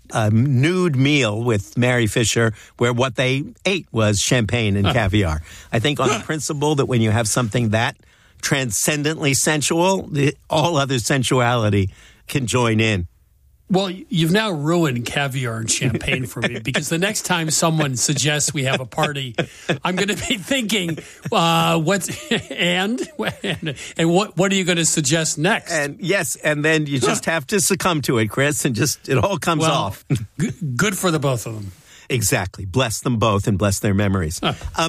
a nude meal with Mary Fisher where what they ate was champagne and caviar. I think on the principle that when you have something that transcendently sensual, all other sensuality can join in. Well, you've now ruined caviar and champagne for me because the next time someone suggests we have a party, I'm going to be thinking, what are you going to suggest next? And yes, and then you just have to succumb to it, Chris, and it all comes off. Good for the both of them. Exactly. Bless them both and bless their memories.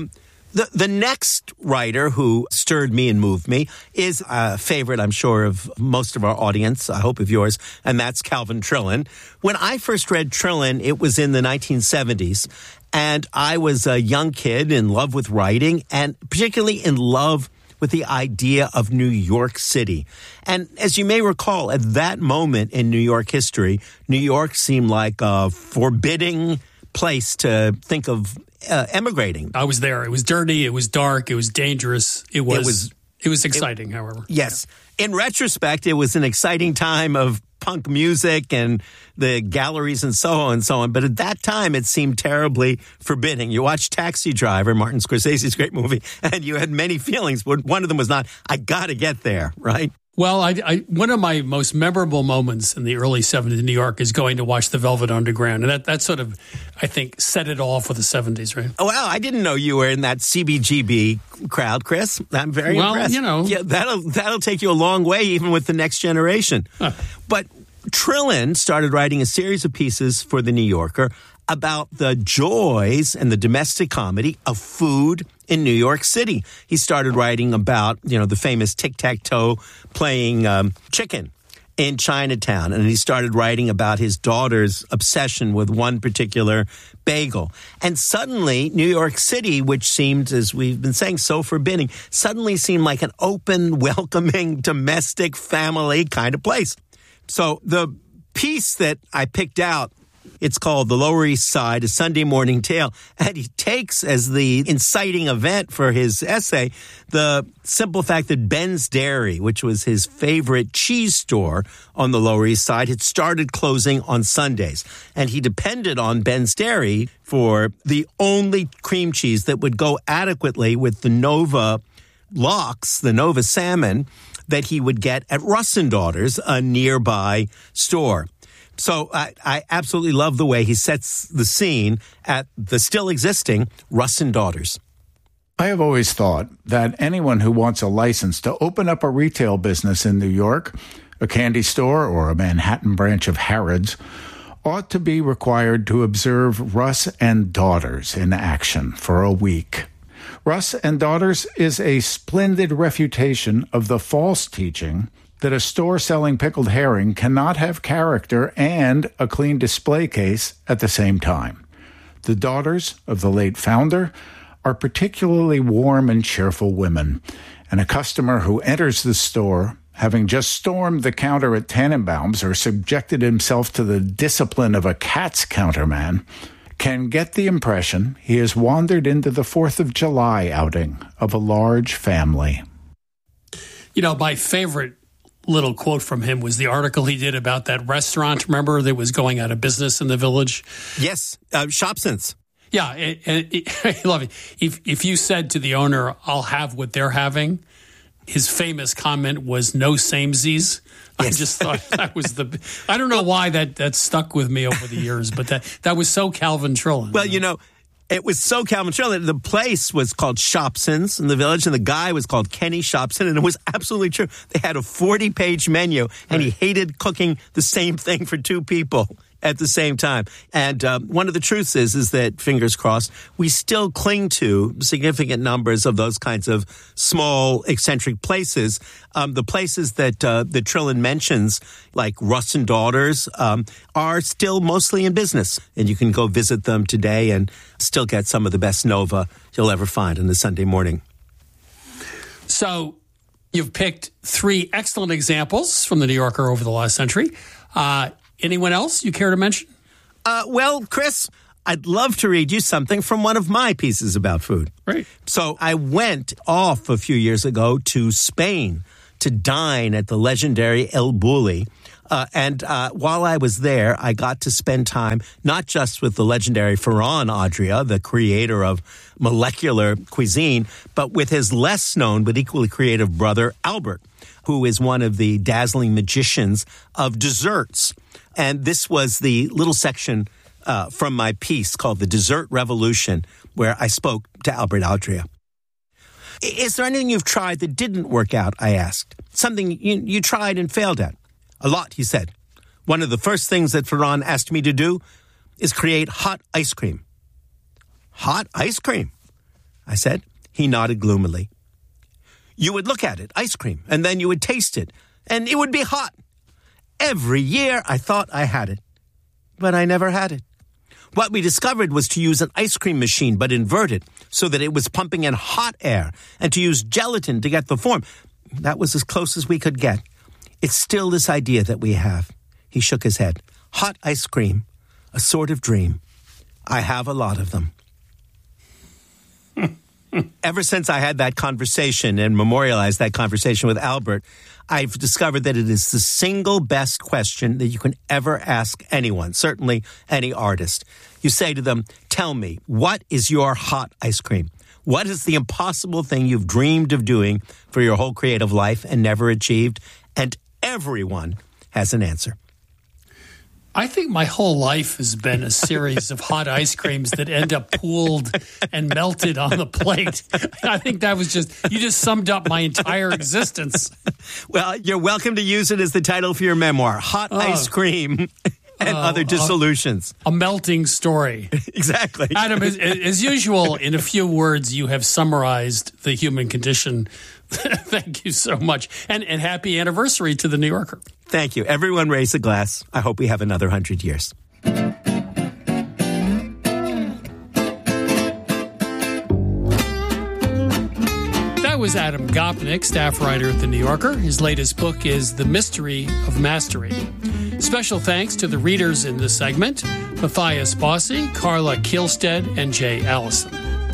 The next writer who stirred me and moved me is a favorite, I'm sure, of most of our audience, I hope of yours, and that's Calvin Trillin. When I first read Trillin, it was in the 1970s, and I was a young kid in love with writing, and particularly in love with the idea of New York City. And as you may recall, at that moment in New York history, New York seemed like a forbidding place to think of emigrating. I was there. It was dirty. It was dark. It was dangerous. It was exciting, however. Yes. Yeah. In retrospect, it was an exciting time of punk music and the galleries and so on and so on. But at that time, it seemed terribly forbidding. You watched Taxi Driver, Martin Scorsese's great movie, and you had many feelings. But one of them was not, I got to get there, right? Well, one of my most memorable moments in the early 70s in New York is going to watch the Velvet Underground. And that sort of, I think, set it all for the 70s, right? Oh, wow. I didn't know you were in that CBGB crowd, Chris. I'm very impressed. Yeah, that'll take you a long way, even with the next generation. But Trillin started writing a series of pieces for The New Yorker about the joys and the domestic comedy of food in New York City. He started writing about, the famous tic-tac-toe playing chicken in Chinatown. And he started writing about his daughter's obsession with one particular bagel. And suddenly, New York City, which seemed, as we've been saying, so forbidding, suddenly seemed like an open, welcoming, domestic, family kind of place. So the piece that I picked out, it's called The Lower East Side, A Sunday Morning Tale. And he takes as the inciting event for his essay the simple fact that Ben's Dairy, which was his favorite cheese store on the Lower East Side, had started closing on Sundays. And he depended on Ben's Dairy for the only cream cheese that would go adequately with the Nova lox, the Nova salmon, that he would get at Russ & Daughters, a nearby store. So I absolutely love the way he sets the scene at the still existing Russ & Daughters. I have always thought that anyone who wants a license to open up a retail business in New York, a candy store or a Manhattan branch of Harrods, ought to be required to observe Russ & Daughters in action for a week. Russ & Daughters is a splendid refutation of the false teaching that a store selling pickled herring cannot have character and a clean display case at the same time. The daughters of the late founder are particularly warm and cheerful women, and a customer who enters the store, having just stormed the counter at Tannenbaum's or subjected himself to the discipline of a cat's counterman, can get the impression he has wandered into the 4th of July outing of a large family. My favorite little quote from him was the article he did about that restaurant, remember, that was going out of business in the Village? Yes, Shopsins. Yeah, I love it. If you said to the owner, I'll have what they're having, his famous comment was no samesies. Yes. I just thought that was I don't know why that stuck with me over the years, but that was so Calvin Trillin. Well, it was so Calvin Trillin. The place was called Shopsins in the Village, and the guy was called Kenny Shopson, and it was absolutely true. They had a 40-page menu, and he hated cooking the same thing for two people at the same time. And one of the truths is that, fingers crossed, we still cling to significant numbers of those kinds of small, eccentric places. The places that Trillin mentions, like Russ & Daughters, are still mostly in business. And you can go visit them today and still get some of the best Nova you'll ever find on the Sunday morning. So you've picked 3 excellent examples from the New Yorker over the last century. Anyone else you care to mention? Well, Chris, I'd love to read you something from one of my pieces about food. Right. So I went off a few years ago to Spain to dine at the legendary El Bulli, And while I was there, I got to spend time not just with the legendary Ferran Adria, the creator of molecular cuisine, but with his less known but equally creative brother, Albert, who is one of the dazzling magicians of desserts. And this was the little section from my piece called The Dessert Revolution, where I spoke to Albert Adria. Is there anything you've tried that didn't work out, I asked? Something you tried and failed at? A lot, he said. One of the first things that Ferran asked me to do is create hot ice cream. Hot ice cream? I said. He nodded gloomily. You would look at it, ice cream, and then you would taste it, and it would be hot. Every year I thought I had it, but I never had it. What we discovered was to use an ice cream machine, but invert it so that it was pumping in hot air, and to use gelatin to get the form. That was as close as we could get. It's still this idea that we have. He shook his head. Hot ice cream, a sort of dream. I have a lot of them. Ever since I had that conversation and memorialized that conversation with Albert, I've discovered that it is the single best question that you can ever ask anyone, certainly any artist. You say to them, tell me, what is your hot ice cream? What is the impossible thing you've dreamed of doing for your whole creative life and never achieved? And everyone has an answer. I think my whole life has been a series of hot ice creams that end up pooled and melted on the plate. I think that was you just summed up my entire existence. Well, you're welcome to use it as the title for your memoir, Hot Ice Cream and Other Dissolutions. A melting story. Exactly. Adam, as usual, in a few words, you have summarized the human condition. Thank you so much. And happy anniversary to the New Yorker. Thank you. Everyone raise a glass. I hope we have another 100 years. That was Adam Gopnik, staff writer at The New Yorker. His latest book is The Mystery of Mastery. Special thanks to the readers in this segment, Matthias Bossi, Carla Kielstead, and Jay Allison.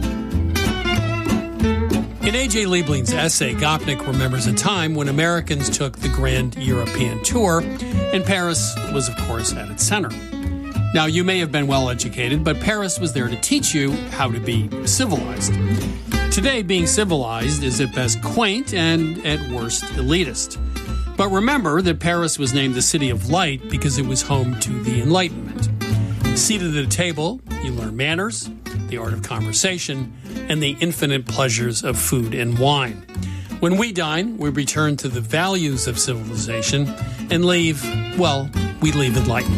In A.J. Liebling's essay, Gopnik remembers a time when Americans took the Grand European Tour, and Paris was, of course, at its center. Now, you may have been well-educated, but Paris was there to teach you how to be civilized. Today, being civilized is at best quaint and at worst elitist. But remember that Paris was named the City of Light because it was home to the Enlightenment. Seated at a table, you learn manners, the art of conversation, and the infinite pleasures of food and wine. When we dine, we return to the values of civilization and leave, well, we leave enlightened.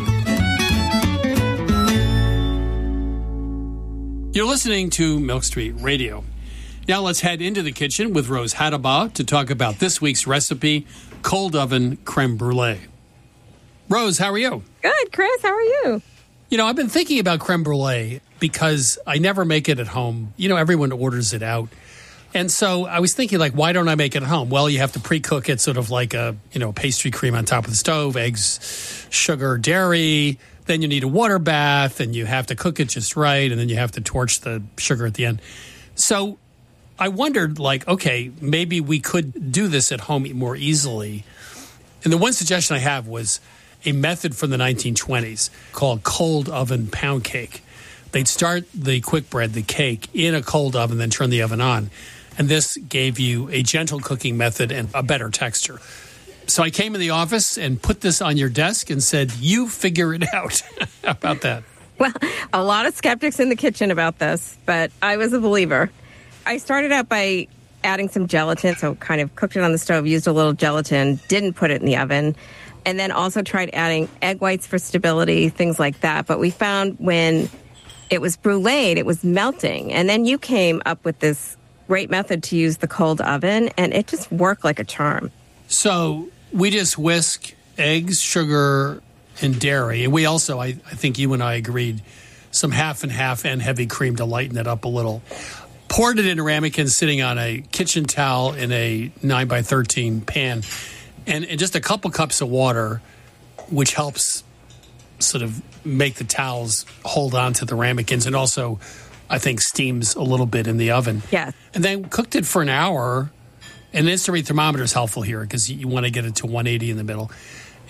You're listening to Milk Street Radio. Now let's head into the kitchen with Rose Hattabaugh to talk about this week's recipe, cold oven creme brulee. Rose, how are you? Good, Chris. How are you? You know, I've been thinking about creme brulee because I never make it at home. You know, everyone orders it out. And so I was thinking, like, why don't I make it at home? Well, you have to pre-cook it sort of like a, pastry cream on top of the stove, eggs, sugar, dairy. Then you need a water bath, and you have to cook it just right, and then you have to torch the sugar at the end. So I wondered, like, okay, maybe we could do this at home more easily. And the one suggestion I have was a method from the 1920s called cold oven pound cake. They'd start the quick bread, the cake, in a cold oven, then turn the oven on. And this gave you a gentle cooking method and a better texture. So I came in the office and put this on your desk and said, you figure it out. How about that? Well, a lot of skeptics in the kitchen about this, but I was a believer. I started out by adding some gelatin, so kind of cooked it on the stove, used a little gelatin, didn't put it in the oven, and then also tried adding egg whites for stability, things like that. But we found when it was bruleed, it was melting. And then you came up with this great method to use the cold oven, and it just worked like a charm. So we just whisk eggs, sugar, and dairy. And we also, I think you and I agreed, some half and half and heavy cream to lighten it up a little. Poured it in a ramekin sitting on a kitchen towel in a 9x13 pan. And just a couple cups of water, which helps sort of make the towels hold on to the ramekins, and also, I think, steams a little bit in the oven. Yeah. And then cooked it for an hour. And an instant read thermometer is helpful here because you want to get it to 180 in the middle.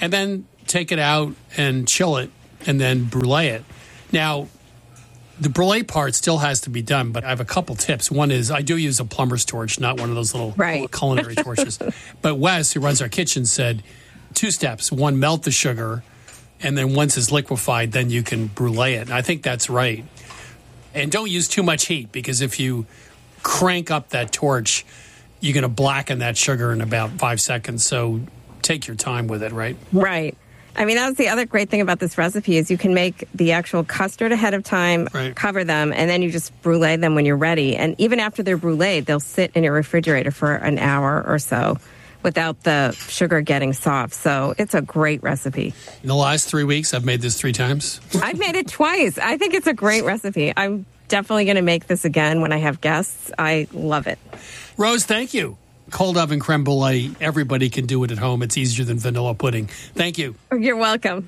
and then take it out and chill it, and then brulee it. Now, the brulee part still has to be done, but I have a couple tips. One is I do use a plumber's torch, not one of those little culinary torches. But Wes, who runs our kitchen, said 2 steps. One, melt the sugar, and then once it's liquefied, then you can brulee it. And I think that's right. And don't use too much heat, because if you crank up that torch, you're going to blacken that sugar in about 5 seconds. So take your time with it, right? Right. I mean, that was the other great thing about this recipe is you can make the actual custard ahead of time, cover them, and then you just brulee them when you're ready. And even after they're bruleed, they'll sit in your refrigerator for an hour or so without the sugar getting soft. So it's a great recipe. In the last 3 weeks, I've made this 3 times. I've made it twice. I think it's a great recipe. I'm definitely going to make this again when I have guests. I love it. Rose, thank you. Cold oven creme brulee. Everybody can do it at home. It's easier than vanilla pudding. Thank you. You're welcome.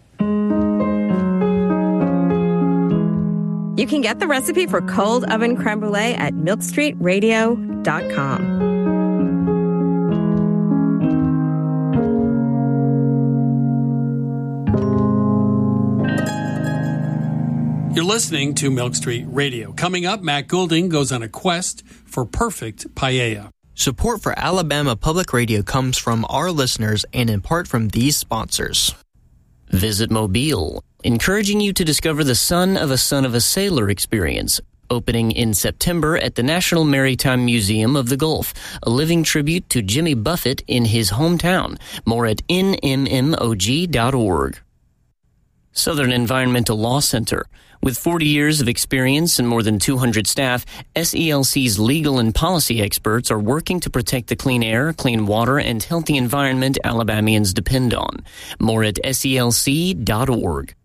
You can get the recipe for cold oven creme brulee at milkstreetradio.com. You're listening to Milk Street Radio. Coming up, Matt Goulding goes on a quest for perfect paella. Support for Alabama Public Radio comes from our listeners and in part from these sponsors. Visit Mobile, encouraging you to discover the Son of a Sailor experience, opening in September at the National Maritime Museum of the Gulf, a living tribute to Jimmy Buffett in his hometown. More at nmmog.org. Southern Environmental Law Center. With 40 years of experience and more than 200 staff, SELC's legal and policy experts are working to protect the clean air, clean water, and healthy environment Alabamians depend on. More at SELC.org.